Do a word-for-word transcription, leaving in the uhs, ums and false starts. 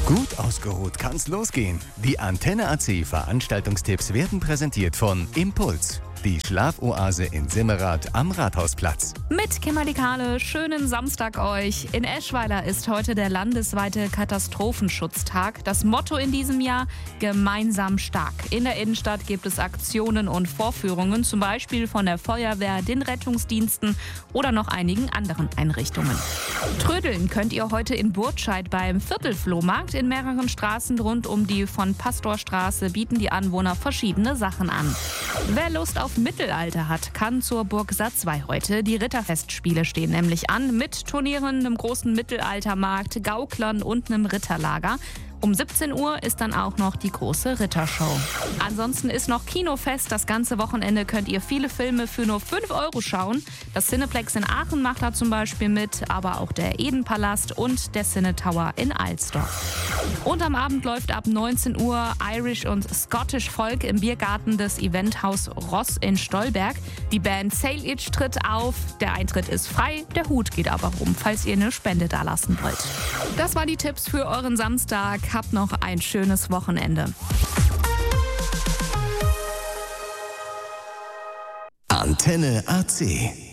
Gut ausgeruht kann's losgehen. Die Antenne A C Veranstaltungstipps werden präsentiert von Impuls, die Schlafoase in Simmerath am Rathausplatz. Mit Kimberly Kahle, schönen Samstag euch. In Eschweiler ist heute der landesweite Katastrophenschutztag. Das Motto in diesem Jahr: gemeinsam stark. In der Innenstadt gibt es Aktionen und Vorführungen, zum Beispiel von der Feuerwehr, den Rettungsdiensten oder noch einigen anderen Einrichtungen. Trödeln könnt ihr heute in Burtscheid beim Viertelflohmarkt. In mehreren Straßen rund um die von Pastorstraße bieten die Anwohner verschiedene Sachen an. Wer Lust auf Mittelalter hat, kann zur Burg Satzwey heute. Die Ritterfestspiele stehen nämlich an mit Turnieren, einem großen Mittelaltermarkt, Gauklern und einem Ritterlager. Um siebzehn Uhr ist dann auch noch die große Rittershow. Ansonsten ist noch Kinofest. Das ganze Wochenende könnt ihr viele Filme für nur fünf Euro schauen. Das Cineplex in Aachen macht da zum Beispiel mit, aber auch der Edenpalast und der Cine Tower in Alsdorf. Und am Abend läuft ab neunzehn Uhr Irish und Scottish Folk im Biergarten des Eventhaus Ross in Stolberg. Die Band Sail Itch tritt auf. Der Eintritt ist frei, der Hut geht aber rum, falls ihr eine Spende dalassen wollt. Das waren die Tipps für euren Samstag. Habt noch ein schönes Wochenende. Antenne A C.